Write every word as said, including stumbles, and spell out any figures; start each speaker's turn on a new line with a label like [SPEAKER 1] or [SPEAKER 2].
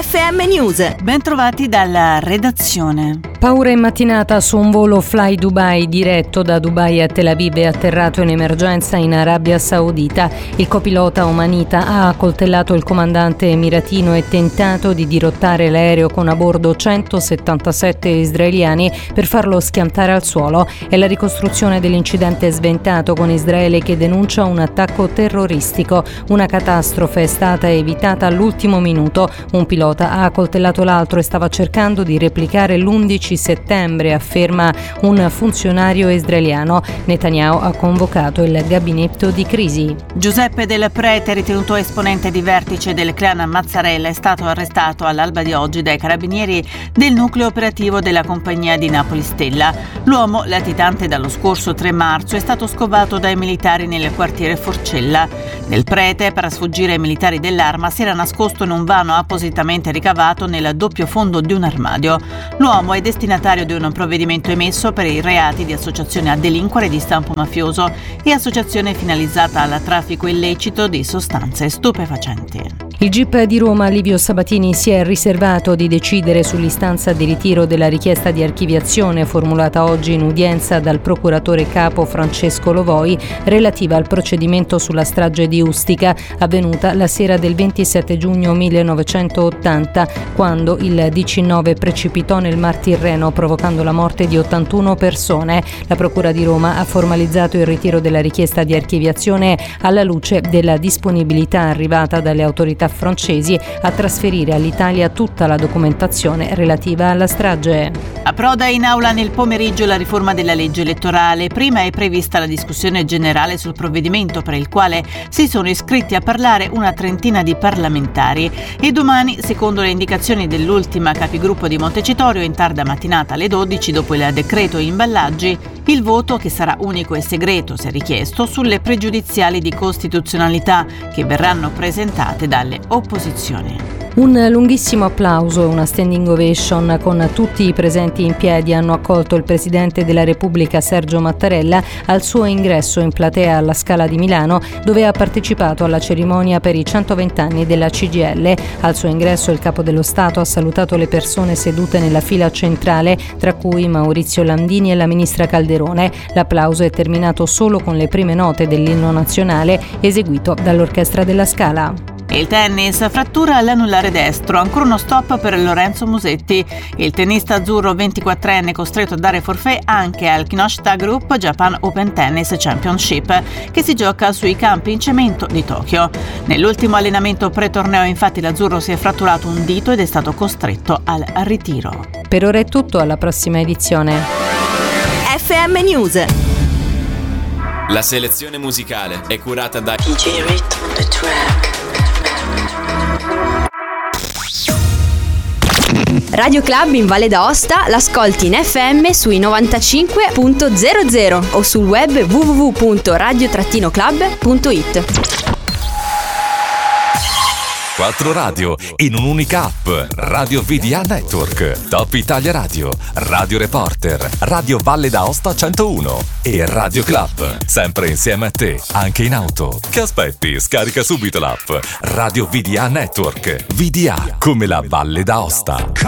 [SPEAKER 1] F M News. Bentrovati dalla redazione.
[SPEAKER 2] Paura in mattinata su un volo Fly Dubai diretto da Dubai a Tel Aviv è atterrato in emergenza in Arabia Saudita. Il copilota omanita ha accoltellato il comandante emiratino e tentato di dirottare l'aereo con a bordo centosettantasette israeliani per farlo schiantare al suolo. È la ricostruzione dell'incidente sventato con Israele che denuncia un attacco terroristico. Una catastrofe è stata evitata all'ultimo minuto. Un pilota ha accoltellato l'altro e stava cercando di replicare l'undici settembre, afferma un funzionario israeliano. Netanyahu ha convocato il gabinetto di crisi.
[SPEAKER 1] Giuseppe Del Prete, ritenuto esponente di vertice del clan Mazzarella, è stato arrestato all'alba di oggi dai carabinieri del nucleo operativo della compagnia di Napoli Stella. L'uomo, latitante dallo scorso tre marzo, è stato scovato dai militari nel quartiere Forcella. Del Prete, per sfuggire ai militari dell'Arma, si era nascosto in un vano appositamente ricavato nel doppio fondo di un armadio. L'uomo è destinatario di un provvedimento emesso per i reati di associazione a delinquere di stampo mafioso e associazione finalizzata al traffico illecito di sostanze stupefacenti.
[SPEAKER 2] Il G I P di Roma, Livio Sabatini, si è riservato di decidere sull'istanza di ritiro della richiesta di archiviazione formulata oggi in udienza dal procuratore capo Francesco Lovoi relativa al procedimento sulla strage di Ustica avvenuta la sera del ventisette giugno millenovecentottanta, quando il diciannove precipitò nel Mar Tirreno provocando la morte di ottantuno persone. La Procura di Roma ha formalizzato il ritiro della richiesta di archiviazione alla luce della disponibilità arrivata dalle autorità francesi a trasferire all'Italia tutta la documentazione relativa alla strage.
[SPEAKER 1] Approda in aula nel pomeriggio la riforma della legge elettorale. Prima è prevista la discussione generale sul provvedimento, per il quale si sono iscritti a parlare una trentina di parlamentari, e domani, secondo le indicazioni dell'ultima capigruppo di Montecitorio, in tarda mattinata alle dodici, dopo il decreto imballaggi, il voto, che sarà unico e segreto se richiesto, sulle pregiudiziali di costituzionalità che verranno presentate dalle opposizioni.
[SPEAKER 2] Un lunghissimo applauso e una standing ovation con tutti i presenti in piedi hanno accolto il Presidente della Repubblica Sergio Mattarella al suo ingresso in platea alla Scala di Milano, dove ha partecipato alla cerimonia per i centoventi anni della C G I L. Al suo ingresso il Capo dello Stato ha salutato le persone sedute nella fila centrale, tra cui Maurizio Landini e la Ministra Calderone. L'applauso è terminato solo con le prime note dell'inno nazionale eseguito dall'Orchestra della Scala.
[SPEAKER 1] Il tennis, frattura all'anulare destro, ancora uno stop per Lorenzo Musetti. Il tennista azzurro ventiquattrenne costretto a dare forfait anche al Kinoshita Group Japan Open Tennis Championship, che si gioca sui campi in cemento di Tokyo. Nell'ultimo allenamento pre-torneo, infatti, l'azzurro si è fratturato un dito ed è stato costretto al ritiro.
[SPEAKER 2] Per ora è tutto, alla prossima edizione.
[SPEAKER 1] F M News.
[SPEAKER 3] La selezione musicale è curata da D J
[SPEAKER 4] Rhythm on the track.
[SPEAKER 5] Radio Club in Valle d'Aosta l'ascolti in F M sui novantacinque punto zero zero o sul web w w w punto radio club punto i t.
[SPEAKER 6] Quattro radio in un'unica app. Radio V D A Network, Top Italia Radio, Radio Reporter, Radio Valle d'Aosta centouno e Radio Club. Sempre insieme a te, anche in auto. Che aspetti? Scarica subito l'app. Radio V D A Network. V D A come la Valle d'Aosta.